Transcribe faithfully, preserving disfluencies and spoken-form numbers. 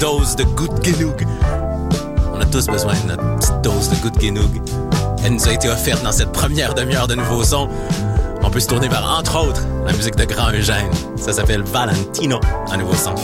dose de goût de genoug. On a tous besoin de notre petite dose de goût de genoug. Elle nous a été offerte dans cette première demi-heure de nouveaux sons. On peut se tourner vers, entre autres, la musique de Grand Eugène. Ça s'appelle Valentino, un nouveau son.